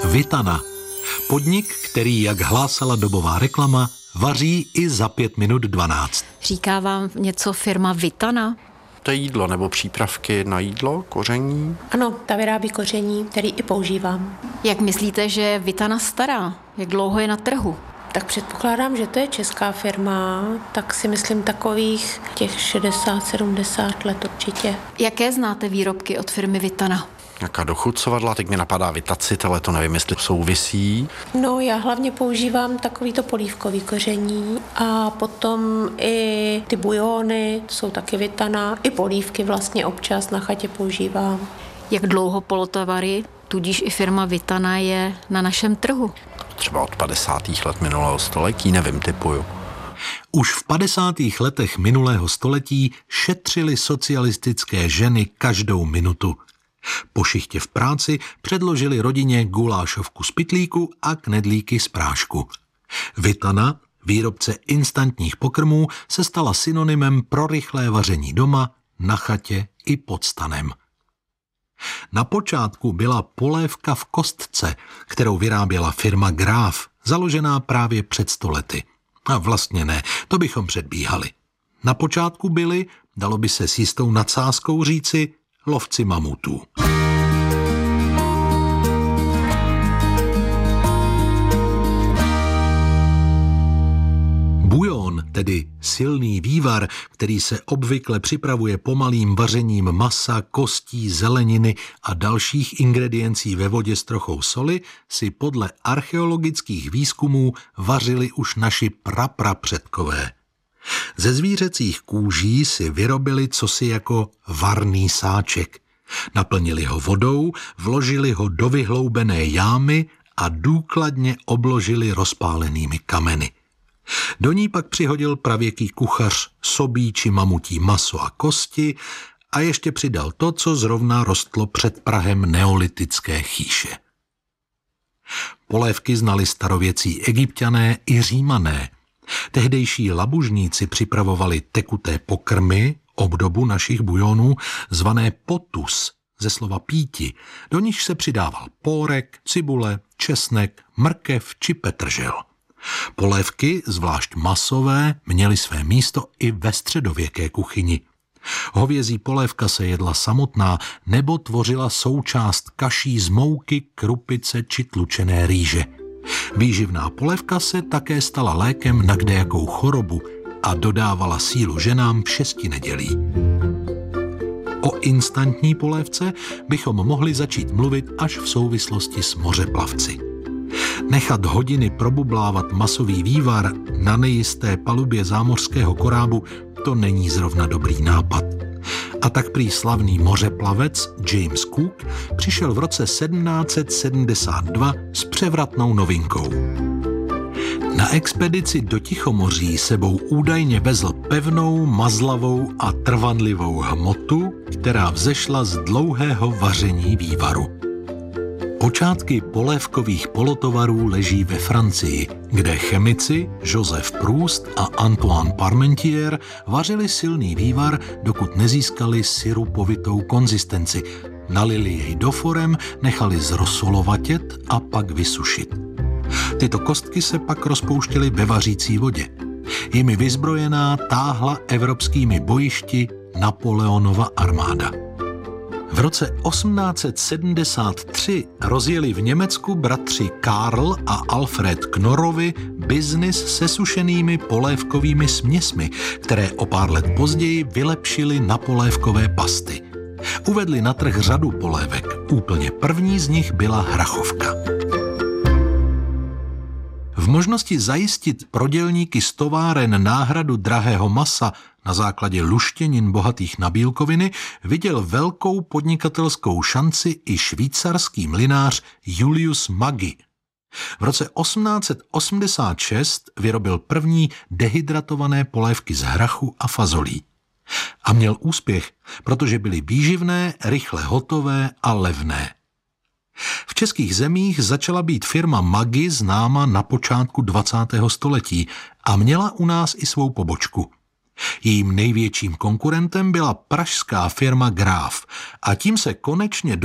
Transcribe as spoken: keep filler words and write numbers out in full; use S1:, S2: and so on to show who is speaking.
S1: Vitana. Podnik, který, jak hlásala dobová reklama, vaří i za pět minut dvanáct.
S2: Říká vám něco firma Vitana?
S3: To je jídlo nebo přípravky na jídlo, koření?
S4: Ano, ta vyrábí koření, který i používám.
S2: Jak myslíte, že je Vitana stará? Jak dlouho je na trhu?
S4: Tak předpokládám, že to je česká firma, tak si myslím takových těch šedesát sedmdesát let určitě.
S2: Jaké znáte výrobky od firmy Vitana?
S3: Nějaká dochucovadla, teď mi napadá Vitacit, ale to nevím, jestli souvisí.
S4: No, já hlavně používám takovýto polívkový koření a potom i ty bujony, jsou taky Vitana, i polívky vlastně občas na chatě používám.
S2: Jak dlouho polotovary, tudíž i firma Vitana je na našem trhu?
S3: Třeba od padesátých let minulého století, nevím, typuju.
S1: Už v padesátých letech minulého století šetřily socialistické ženy každou minutu. Po šichtě v práci předložili rodině gulášovku z pytlíku a knedlíky z prášku. Vitana, výrobce instantních pokrmů, se stala synonymem pro rychlé vaření doma, na chatě i pod stanem. Na počátku byla polévka v kostce, kterou vyráběla firma Graf, založená právě před sto lety. A vlastně ne, to bychom předbíhali. Na počátku byli, dalo by se s jistou nadsázkou říci, lovci mamutů. Bujon, tedy silný vývar, který se obvykle připravuje pomalým vařením masa, kostí, zeleniny a dalších ingrediencí ve vodě s trochou soli, si podle archeologických výzkumů vařili už naši praprapředkové. Ze zvířecích kůží si vyrobili cosi jako varný sáček. Naplnili ho vodou, vložili ho do vyhloubené jámy a důkladně obložili rozpálenými kameny. Do ní pak přihodil pravěký kuchař sobí či mamutí maso a kosti a ještě přidal to, co zrovna rostlo před prahem neolitické chýše. Polévky znali starověcí Egypťané i Římané. Tehdejší labužníci připravovali tekuté pokrmy, obdobu našich bujonů, zvané potus, ze slova píti, do nich se přidával pórek, cibule, česnek, mrkev či petržel. Polévky, zvlášť masové, měly své místo i ve středověké kuchyni. Hovězí polévka se jedla samotná nebo tvořila součást kaší z mouky, krupice či tlučené rýže. Výživná polévka se také stala lékem na kdejakou chorobu a dodávala sílu ženám v šesti nedělí. O instantní polévce bychom mohli začít mluvit až v souvislosti s mořeplavci. Nechat hodiny probublávat masový vývar na nejisté palubě zámořského korábu, to není zrovna dobrý nápad. A tak prý slavný mořeplavec James Cook přišel v roce sedmnáct set sedmdesát dva s převratnou novinkou. Na expedici do Tichomoří sebou údajně vezl pevnou, mazlavou a trvanlivou hmotu, která vzešla z dlouhého vaření vývaru. Počátky polévkových polotovarů leží ve Francii, kde chemici Joseph Proust a Antoine Parmentier vařili silný vývar, dokud nezískali sirupovitou konzistenci. Nalili jej do forem, nechali zrosolovatět a pak vysušit. Tyto kostky se pak rozpouštěly ve vařící vodě. Jimi vyzbrojená táhla evropskými bojišti Napoleonova armáda. V roce osmnáct set sedmdesát tři rozjeli v Německu bratři Karl a Alfred Knorrovi biznis se sušenými polévkovými směsmi, které o pár let později vylepšili na polévkové pasty. Uvedli na trh řadu polévek. Úplně první z nich byla hrachovka. V možnosti zajistit pro dělníky z továren náhradu drahého masa na základě luštěnin bohatých na bílkoviny viděl velkou podnikatelskou šanci i švýcarský mlynář Julius Maggi. V roce osmnáct set osmdesát šest vyrobil první dehydratované polévky z hrachu a fazolí. A měl úspěch, protože byly výživné, rychle hotové a levné. V českých zemích začala být firma Maggi známa na počátku dvacátého století a měla u nás i svou pobočku. Jejím největším konkurentem byla pražská firma Graf a tím se konečně